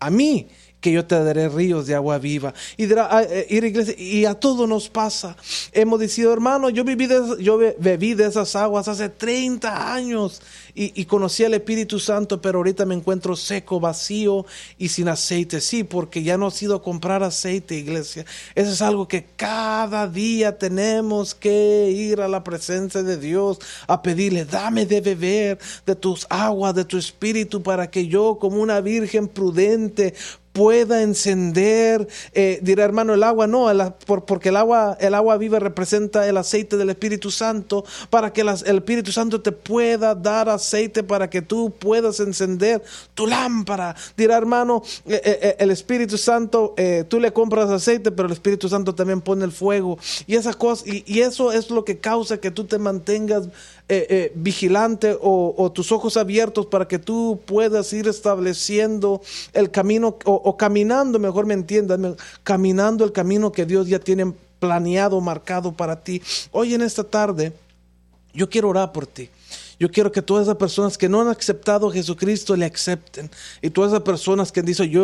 a mí, que yo te daré ríos de agua viva. Y dirá, iglesia, y a todos nos pasa. Hemos dicho, hermano, yo bebí de esas aguas hace 30 años y conocí al Espíritu Santo, pero ahorita me encuentro seco, vacío y sin aceite. Sí, porque ya no he ido a comprar aceite, iglesia. Eso es algo que cada día tenemos que ir a la presencia de Dios a pedirle, dame de beber de tus aguas, de tu Espíritu, para que yo, como una virgen prudente, pueda encender, dirá hermano, el agua no, porque el agua viva representa el aceite del Espíritu Santo, para que el Espíritu Santo te pueda dar aceite para que tú puedas encender tu lámpara. Dirá hermano, el Espíritu Santo, tú le compras aceite, pero el Espíritu Santo también pone el fuego, y esas cosas, y eso es lo que causa que tú te mantengas vigilante o tus ojos abiertos para que tú puedas ir estableciendo el camino o caminando, mejor me entiendan, caminando el camino que Dios ya tiene planeado, marcado para ti. Hoy en esta tarde yo quiero orar por ti. Yo quiero que todas esas personas que no han aceptado a Jesucristo le acepten. Y todas esas personas que dicen,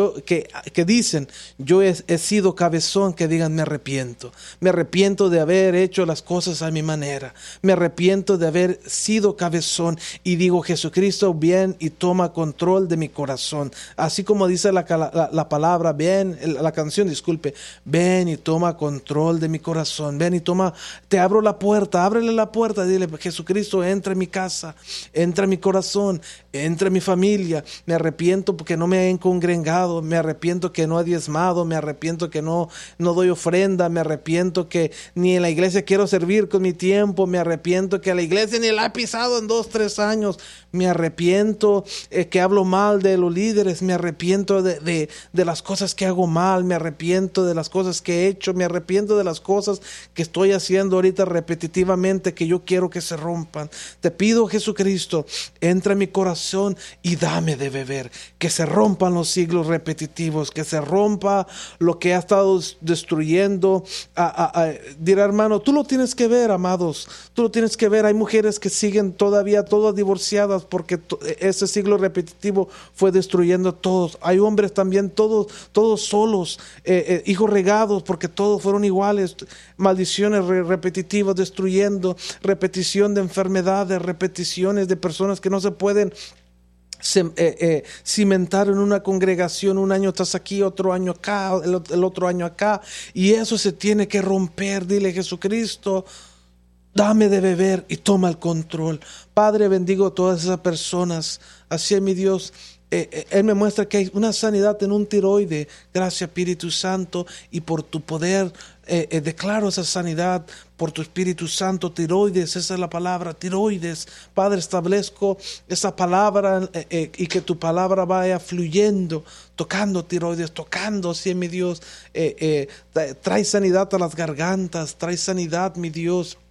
yo he sido cabezón, que digan, me arrepiento. Me arrepiento de haber hecho las cosas a mi manera. Me arrepiento de haber sido cabezón. Y digo, Jesucristo, ven y toma control de mi corazón. Así como dice la palabra, la canción, ven y toma control de mi corazón. Ven y te abro la puerta, ábrele la puerta. Dile, Jesucristo, entra en mi casa. Entra en mi corazón, entra en mi familia. Me arrepiento porque no me he congregado, me arrepiento que no he diezmado, me arrepiento que no doy ofrenda, me arrepiento que ni en la iglesia quiero servir con mi tiempo, me arrepiento que a la iglesia ni la he pisado en 2-3 años, me arrepiento que hablo mal de los líderes, me arrepiento de las cosas que hago mal, me arrepiento de las cosas que he hecho, me arrepiento de las cosas que estoy haciendo ahorita repetitivamente que yo quiero que se rompan. Te pido, Jesucristo, entra en mi corazón y dame de beber, que se rompan los siglos repetitivos, que se rompa lo que ha estado destruyendo. Dirá hermano, tú lo tienes que ver, amados, tú lo tienes que ver. Hay mujeres que siguen todavía todas divorciadas porque ese siglo repetitivo fue destruyendo a todos. Hay hombres también todos solos, hijos regados porque todos fueron iguales, maldiciones repetitivas destruyendo, repetición de enfermedades, repeticiones de personas que no se pueden cimentar en una congregación. Un año estás aquí, otro año acá, el otro año acá, y eso se tiene que romper. Dile, Jesucristo, dame de beber y toma el control. Padre, bendigo a todas esas personas. Así es, mi Dios. Él me muestra que hay una sanidad en un tiroide. Gracias, Espíritu Santo, y por tu poder declaro esa sanidad por tu Espíritu Santo. Tiroides, esa es la palabra, tiroides. Padre, establezco esa palabra y que tu palabra vaya fluyendo, tocando tiroides, tocando, sí, mi Dios. Trae sanidad a las gargantas, trae sanidad, mi Dios,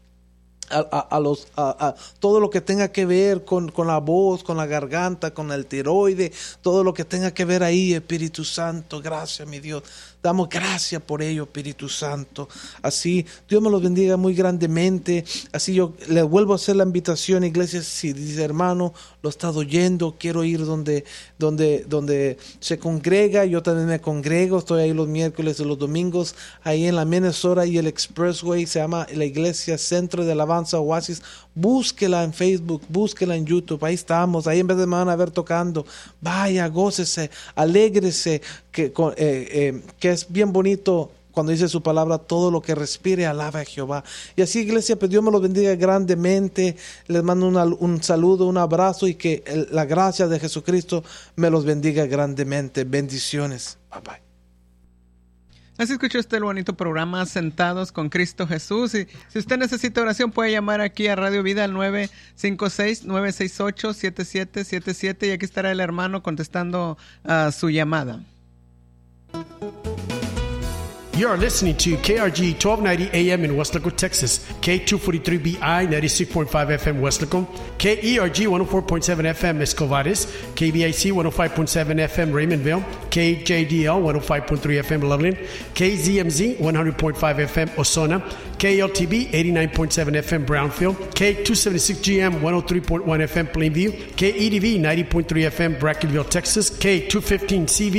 a todo lo que tenga que ver con la voz, con la garganta, con el tiroide, todo lo que tenga que ver ahí, Espíritu Santo. Gracias, mi Dios. Damos gracias por ello, Espíritu Santo. Así, Dios me los bendiga muy grandemente. Así yo le vuelvo a hacer la invitación, iglesia. Si dice, hermano, lo he estado oyendo, quiero ir donde se congrega. Yo también me congrego, estoy ahí los miércoles y los domingos, ahí en la Minnesota y el Expressway. Se llama la Iglesia Centro de Alabanza Oasis. Búsquela en Facebook, búsquela en YouTube. Ahí estamos, ahí en vez de me van a ver tocando. Vaya, gócese, alégrese, que es bien bonito cuando dice su palabra, todo lo que respire alaba a Jehová. Y así, iglesia, pues Dios me los bendiga grandemente. Les mando un saludo, un abrazo, y que la gracia de Jesucristo me los bendiga grandemente. Bendiciones. Bye bye. Así escuchó usted el bonito programa Sentados con Cristo Jesús. Y si usted necesita oración, puede llamar aquí a Radio Vida al 956-968-7777, y aquí estará el hermano contestando su llamada. You are listening to KRG 1290 AM in Weslaco, Texas, K243BI 96.5 FM Weslaco, KERG 104.7 FM Escovares, KBIC 105.7 FM Raymondville, KJDL 105.3 FM Loveland, KZMZ 100.5 FM Osona, KLTB 89.7 FM Brownfield, K276GM 103.1 FM Plainview, KEDV 90.3 FM Brackenville, Texas, K215CV